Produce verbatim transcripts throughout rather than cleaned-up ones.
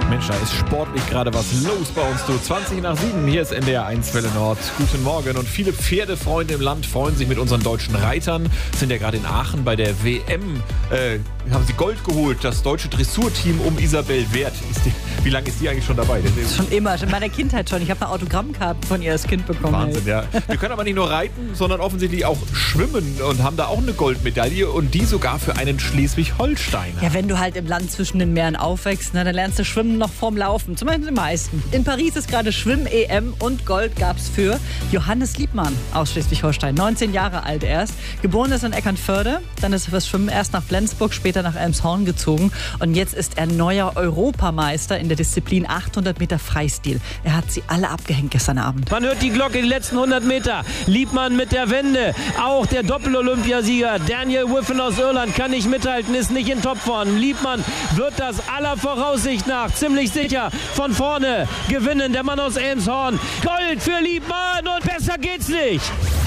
Mensch, da ist sportlich gerade was los bei uns, du. zwanzig nach sieben, hier ist N D R eins Welle Nord. Guten Morgen. Und viele Pferdefreunde im Land freuen sich mit unseren deutschen Reitern. Sind ja gerade in Aachen bei der W M. Äh, haben sie Gold geholt. Das deutsche Dressurteam um Isabel Werth. Ist die, wie lange ist die eigentlich schon dabei? Schon immer, schon in meiner Kindheit schon. Ich habe eine Autogrammkarte von ihr als Kind bekommen. Wahnsinn, ja. Wir können aber nicht nur reiten, sondern offensichtlich auch schwimmen und haben da auch eine Goldmedaille und die sogar für einen Schleswig-Holsteiner. Ja, wenn du halt im Land zwischen den Meeren aufwächst, ne, dann lernst du Schwimmen noch vorm Laufen. Zumindest die meisten. In Paris ist gerade Schwimm-E M und Gold gab's für Johannes Liebmann aus Schleswig-Holstein. neunzehn Jahre alt erst. Geboren ist in Eckernförde. Dann ist er fürs Schwimmen erst nach Flensburg, später nach Elmshorn gezogen. Und jetzt ist er neuer Europameister in der Disziplin achthundert Meter Freistil. Er hat sie alle abgehängt gestern Abend. Man hört die Glocke, die letzten hundert Meter. Liebmann mit der Wende. Auch der Doppel-Olympiasieger Daniel Wiffen aus Irland kann nicht mithalten, ist nicht in Topform. Liebmann wird das aller Voraussicht nach ziemlich sicher von vorne gewinnen. Der Mann aus Elmshorn. Gold für Liebmann und besser geht's nicht.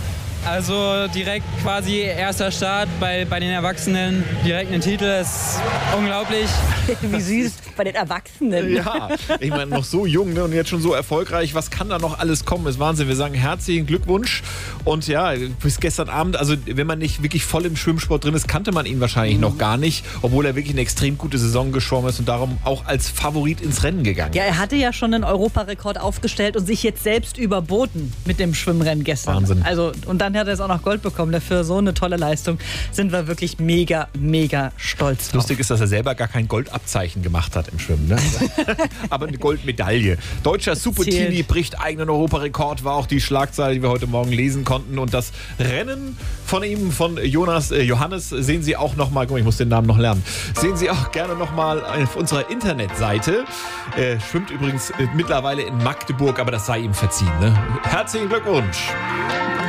Also direkt quasi erster Start bei, bei den Erwachsenen, direkt einen Titel, ist unglaublich. Wie süß bei den Erwachsenen. Ja, ich meine, noch so jung, ne, und jetzt schon so erfolgreich. Was kann da noch alles kommen? Ist Wahnsinn. Wir sagen herzlichen Glückwunsch. Und ja, bis gestern Abend, also wenn man nicht wirklich voll im Schwimmsport drin ist, kannte man ihn wahrscheinlich mhm. noch gar nicht, obwohl er wirklich eine extrem gute Saison geschwommen ist und darum auch als Favorit ins Rennen gegangen. Ja, er hatte ja schon einen Europarekord aufgestellt und sich jetzt selbst überboten mit dem Schwimmrennen gestern. Wahnsinn. Also, und dann hat er jetzt auch noch Gold bekommen. Dafür so eine tolle Leistung sind wir wirklich mega, mega stolz drauf. Lustig ist, dass er selber gar kein Goldabzeichen gemacht hat im Schwimmen. Ne? Aber eine Goldmedaille. Deutscher Super-Teenie bricht eigenen Europarekord, war auch die Schlagzeile, die wir heute Morgen lesen konnten. Und das Rennen von ihm, von Jonas, äh, Johannes, sehen Sie auch nochmal, guck mal, ich muss den Namen noch lernen, sehen Sie auch gerne nochmal auf unserer Internetseite. Er schwimmt übrigens äh, mittlerweile in Magdeburg, aber das sei ihm verziehen. Ne? Herzlichen Glückwunsch!